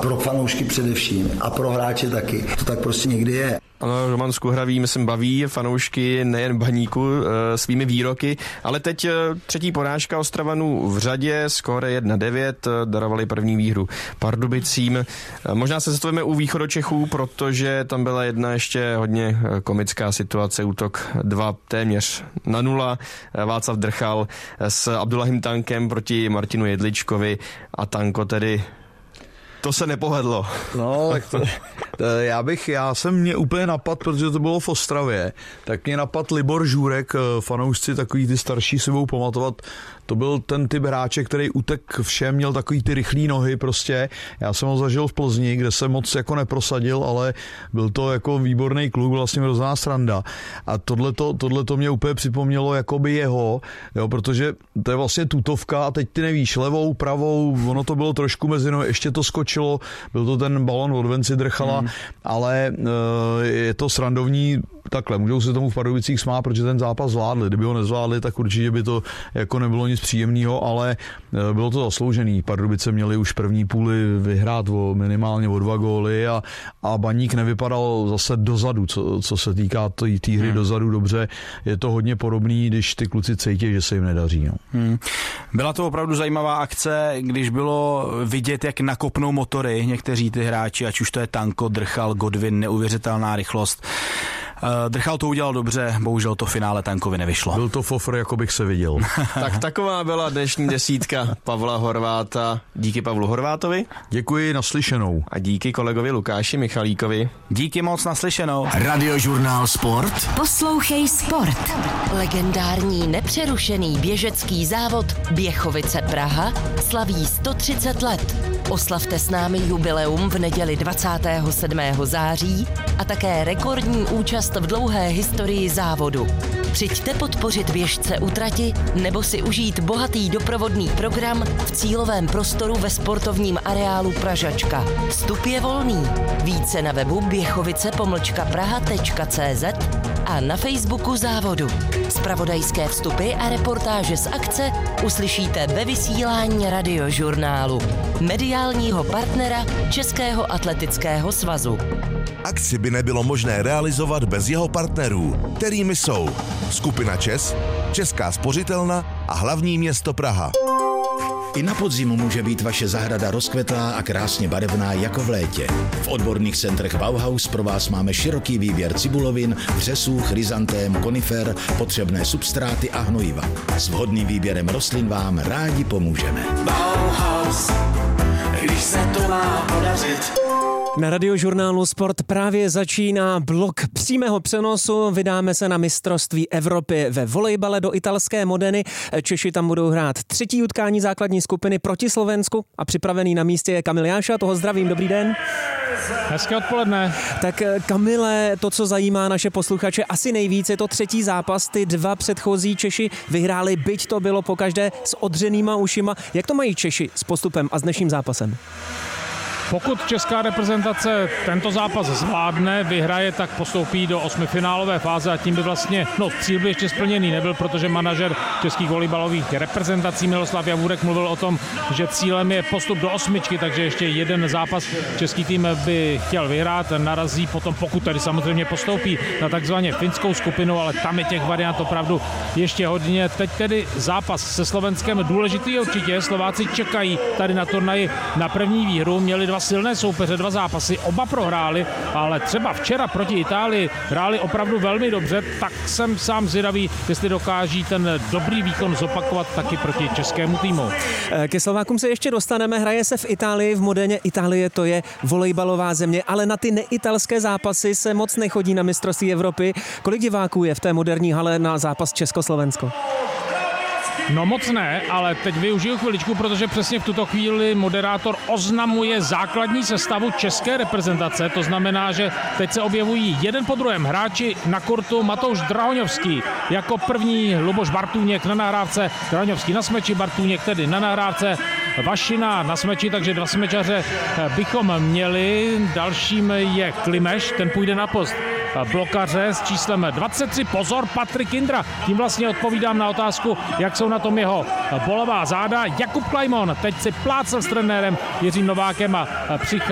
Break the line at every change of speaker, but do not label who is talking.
pro fanoušky především a pro hráče taky. To tak prostě někdy je.
Ano, Roman Skuhravý, myslím, baví fanoušky nejen Baníku svými výroky, ale teď třetí porážka Ostravanů v řadě, skóre 1-9, darovali první výhru Pardubicím. Možná se zastavíme u východočechů, protože tam byla jedna ještě hodně komická situace, útok 2 téměř na 0. Václav Drchal s Abdullahim Tankem proti Martinu Jedličkovi a Tanko tedy to se nepovedlo.
No, tak já jsem mě úplně napad, protože to bylo v Ostravě, tak mě napad Libor Žurek, fanoušci takový ty starší si budou pamatovat, to byl ten typ hráče, který utek všem, měl takový ty rychlý nohy prostě. Já jsem ho zažil v Plzni, kde se moc jako neprosadil, ale byl to jako výborný kluk, vlastně hrozná sranda. A tohleto mě úplně připomnělo jakoby jeho, jo, protože to je vlastně tutovka a teď ty nevíš, levou, pravou, ono to bylo trošku mezi nohy, ještě to skočilo, byl to ten balon od Venci Drchala, ale je to srandovní. Takhle, můžou se tomu v Pardubicích smát, protože ten zápas zvládli. Kdyby ho nezvládli, tak určitě by to jako nebylo nic příjemného, ale bylo to zasloužený. Pardubice měli už první půli vyhrát minimálně o 2 góly a Baník nevypadal zase dozadu, co se týká té hry dozadu dobře. Je to hodně podobný, když ty kluci cítí, že se jim nedaří. No.
Byla to opravdu zajímavá akce, když bylo vidět, jak nakopnou motory někteří ty hráči, ať už to je Tanko, Drchal, Godwin, neuvěřitelná rychlost. Drchal to udělal dobře, bohužel to finále Tankovi nevyšlo.
Byl to fofr, jako bych se viděl.
Tak taková byla dnešní desítka Pavla Horváta. Díky Pavlu Horvátovi.
Děkuji, naslyšenou.
A díky kolegovi Lukáši Michalíkovi.
Díky moc, naslyšenou.
Radiožurnál Sport.
Poslouchej Sport. Legendární nepřerušený běžecký závod Běchovice Praha slaví 130 let. Oslavte s námi jubileum v neděli 27. září a také rekordní účast v dlouhé historii závodu. Přijďte podpořit běžce u trati nebo si užít bohatý doprovodný program v cílovém prostoru ve sportovním areálu Pražačka. Vstup je volný. Více na webu běchovice-praha.cz a na Facebooku závodu. Zpravodajské vstupy a reportáže z akce uslyšíte ve vysílání Radiožurnálu, mediálního partnera Českého atletického svazu.
Akci by nebylo možné realizovat bez jeho partnerů, kterými jsou Skupina ČES, Česká spořitelna a hlavní město Praha.
I na podzim může být vaše zahrada rozkvetlá a krásně barevná jako v létě. V odborných centrech Bauhaus pro vás máme široký výběr cibulovin, vřesů, chryzantém, konifer, potřebné substráty a hnojiva. S vhodným výběrem rostlin vám rádi pomůžeme.
Bauhaus, když se to má podařit.
Na Radiožurnálu Sport právě začíná blok přímého přenosu. Vydáme se na mistrovství Evropy ve volejbale do italské Modeny. Češi tam budou hrát třetí utkání základní skupiny proti Slovensku a připravený na místě je Kamil Jáša. Toho zdravím, dobrý den.
Hezké odpoledne.
Tak Kamile, to, co zajímá naše posluchače asi nejvíc, je to třetí zápas. Ty 2 předchozí Češi vyhráli, byť to bylo pokaždé s odřenýma ušima. Jak to mají Češi s postupem a s dnešním zápasem?
Pokud česká reprezentace tento zápas zvládne, vyhraje, tak postoupí do 8finálové fáze a tím by vlastně, cíl by ještě splněný nebyl, protože manažer českých volejbalových reprezentací Miloslav Javůrek mluvil o tom, že cílem je postup do 8, takže ještě jeden zápas český tým by chtěl vyhrát, narazí potom, pokud tady samozřejmě postoupí na takzvaně finskou skupinu, ale tam je těch variant opravdu ještě hodně. Teď tedy zápas se Slovenskem důležitý určitě, Slováci čekají tady na turnaji na první výhru, měli 2 silné soupeře, 2 zápasy, oba prohráli, ale třeba včera proti Itálii hráli opravdu velmi dobře, tak jsem sám zvědavý, jestli dokáží ten dobrý výkon zopakovat taky proti českému týmu.
Ke Slovákům se ještě dostaneme, hraje se v Itálii, v Modeně. Itálie to je volejbalová země, ale na ty neitalské zápasy se moc nechodí na mistrovství Evropy. Kolik diváků je v té moderní hale na zápas Československo?
No moc ne, ale teď využiju chviličku, protože přesně v tuto chvíli moderátor oznamuje základní sestavu české reprezentace. To znamená, že teď se objevují jeden po druhém hráči na kurtu. Matouš Drahoňovský jako první, Luboš Bartůněk na nahrávce, Drahoňovský na smeči, Bartůněk tedy na nahrávce, Vašina na smeči, takže 2 smečaře bychom měli. Dalším je Klimeš, ten půjde na post blokaře s číslem 23. Pozor, Patrik Indra. Tím vlastně odpovídám na otázku, jak jsou na tom jeho bolavá záda. Jakub Klajmon teď si plácel s trenérem Jiřím Novákem a přichází